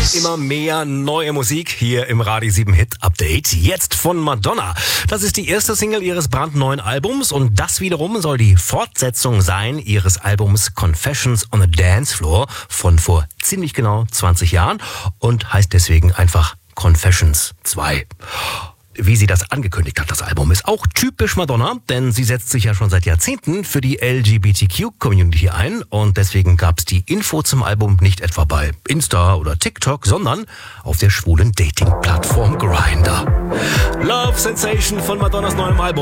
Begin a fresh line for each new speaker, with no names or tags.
Immer mehr neue Musik hier im Radio 7 Hit Update. Jetzt von Madonna. Das ist die erste Single ihres brandneuen Albums und das wiederum soll die Fortsetzung sein ihres Albums Confessions on a Dance Floor von vor ziemlich genau 20 Jahren und heißt deswegen einfach Confessions 2. Wie sie das angekündigt hat, das Album ist auch typisch Madonna, denn sie setzt sich ja schon seit Jahrzehnten für die LGBTQ-Community ein und deswegen gab es die Info zum Album nicht etwa bei Insta oder TikTok, sondern auf der schwulen Dating-Plattform Grindr. Love Sensation von Madonnas neuem Album.